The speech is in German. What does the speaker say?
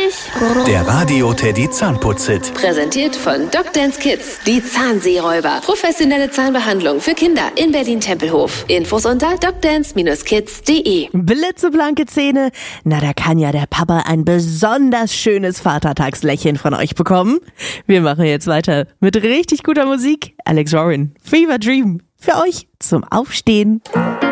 Der Radio Teddy Zahnputz-Hit. Präsentiert von Dance Kids. Die Zahnseeräuber. Professionelle Zahnbehandlung für Kinder in Berlin-Tempelhof. Infos unter docdance-kids.de. Blitzeblanke Zähne. Na, da kann ja der Papa ein besonders schönes Vatertagslächeln von euch bekommen. Wir machen jetzt weiter mit richtig guter Musik. Alex Warren, Fever Dream. Für euch zum Aufstehen.